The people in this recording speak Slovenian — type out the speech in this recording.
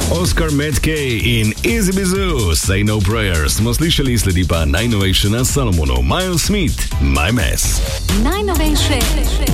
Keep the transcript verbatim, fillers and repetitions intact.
Oscar Mackay in Easy Bizoo, Say No Prayer smo slišali, sledi pa najnovejše na Salomonu, Miles Smith, My Mess. Najnovejše